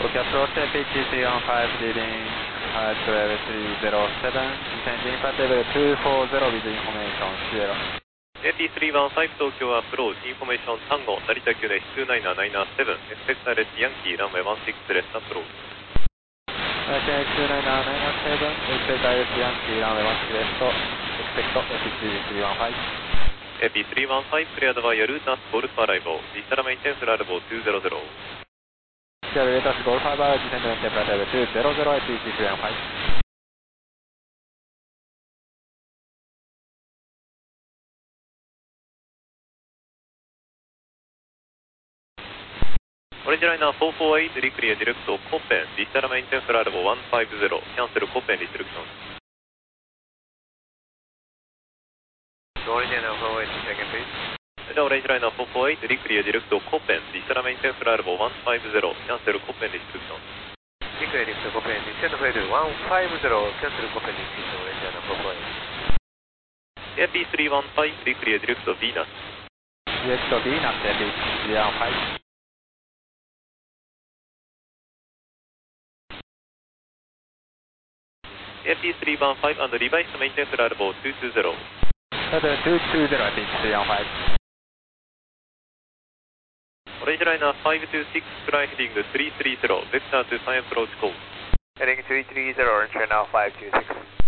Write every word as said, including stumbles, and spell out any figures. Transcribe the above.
Tokyo approach P T three one five leading uh, twelve three zero seven, descending flight level two four zero with information zero. A P three one five 東京アプローチインフォメーション単語成田急でツーナイナーナイナーセブンエスペクタレスヤンキーランウェイワンシックスレスアプローチ。 Okay, two nine nine nine seven, expect direct Yankee runway one six left, expect A P three one five. A P three one five cleared via route as Golf arrival, descend maintain flight level two zero zero. Clear route as Golf arrival, descend maintain flight level two zero zero, A P three one five. Orange liner four four eight, reclear direct to Copen, descend maintain flight level one five zero, cancel Copen restriction. Orange liner four four eight, second please. Orange liner four four eight, reclear direct to Copen, descend maintain flight level one five zero, cancel Copen restriction. Reclear direct to Copen, descend flight level one five zero, cancel Copen restriction, Orange liner four four eight. A P three one five, reclear direct to Venus. Direct to Venus, A P three one five. A P three one five and revise maintain flight level two two zero. Level two two zero, A P three one five. Orange liner five two six, fly heading three three zero, vector to Sun approach course. Heading three three zero, Orange liner five two six.